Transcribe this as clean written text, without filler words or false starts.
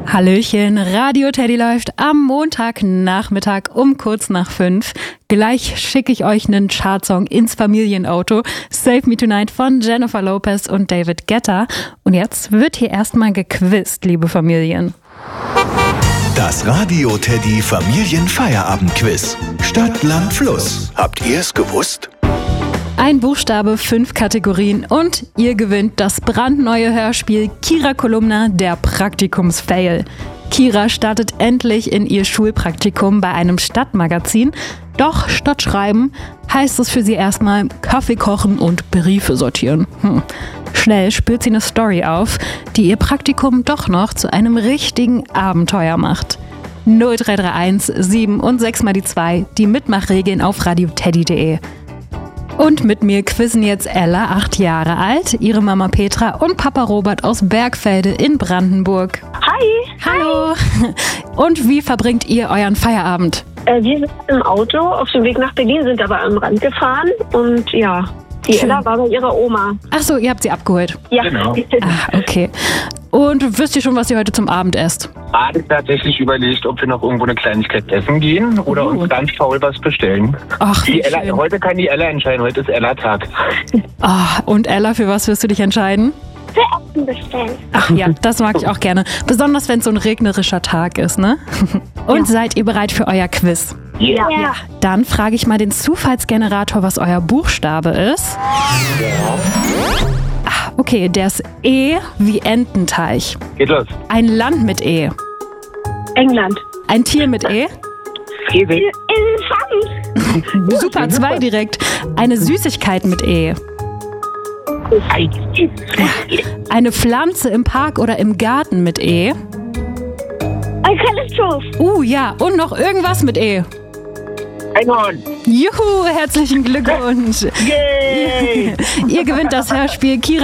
Hallöchen, Radio Teddy läuft am Montagnachmittag um kurz nach 5. Gleich schicke ich euch einen Chartsong ins Familienauto. Save Me Tonight von Jennifer Lopez und David Guetta. Und jetzt wird hier erstmal gequizt, liebe Familien. Das Radio Teddy Familienfeierabendquiz. Stadt, Land, Fluss. Habt ihr es gewusst? Ein Buchstabe, 5 Kategorien und ihr gewinnt das brandneue Hörspiel Kira Kolumna, der Praktikumsfail. Kira startet endlich in ihr Schulpraktikum bei einem Stadtmagazin. Doch statt Schreiben heißt es für sie erstmal Kaffee kochen und Briefe sortieren. Schnell spürt sie eine Story auf, die ihr Praktikum doch noch zu einem richtigen Abenteuer macht. 0331 7 und 6 mal die 2, die Mitmachregeln auf radioteddy.de. Und mit mir quizzen jetzt Ella, 8 Jahre alt, ihre Mama Petra und Papa Robert aus Bergfelde in Brandenburg. Hi. Hallo. Und wie verbringt ihr euren Feierabend? Wir sind im Auto auf dem Weg nach Berlin, sind aber am Rand gefahren und ja, die Schön. Ella war bei ihrer Oma. Ach so, ihr habt sie abgeholt. Ja, Genau. Okay. Und wisst ihr schon, was ihr heute zum Abend esst? Gerade tatsächlich überlegt, ob wir noch irgendwo eine Kleinigkeit essen gehen oder uns ganz faul was bestellen. Ach, wie Die Ella, schön. heute kann die Ella entscheiden, heute ist Ella-Tag. Und Ella, für was wirst du dich entscheiden? Für Essen bestellen. Ach ja, das mag ich auch gerne. Besonders wenn es so ein regnerischer Tag ist, ne? Und seid ihr bereit für euer Quiz? Yeah. Ja. Dann frage ich mal den Zufallsgenerator, was euer Buchstabe ist. Okay, der ist E wie Ententeich. Geht los. Ein Land mit E. England. Ein Tier mit E. Esel. Elefant. Super, 2 direkt. Eine Süßigkeit mit E. Ei. Eine Pflanze im Park oder im Garten mit E. Eukalyptus. Ja, und noch irgendwas mit E. Einhorn. Juhu, herzlichen Glückwunsch. Yay! Ihr gewinnt das Hörspiel Kira